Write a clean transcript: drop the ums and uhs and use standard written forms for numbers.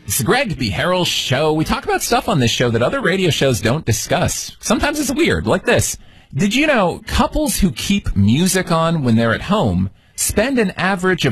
It's the Greg B. Harrell Show. We talk about stuff on this show that other radio shows don't discuss. Sometimes it's weird, like this. Did you know couples who keep music on when they're at home spend an average of